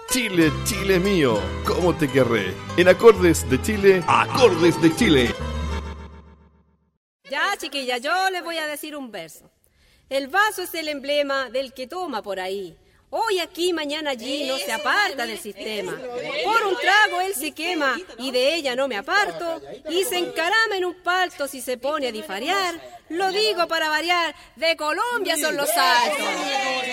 Chile, Chile mío, ¿cómo te querré? En Acordes de Chile, Acordes de Chile. Ya, chiquilla, yo les voy a decir un verso. El vaso es el emblema del que toma por ahí. Hoy aquí, mañana allí, no se aparta del sistema. Por un trago él se quema y de ella no me aparto. Y se encarama en un palto si se pone a difariar. Lo digo para variar, de Colombia son los saltos.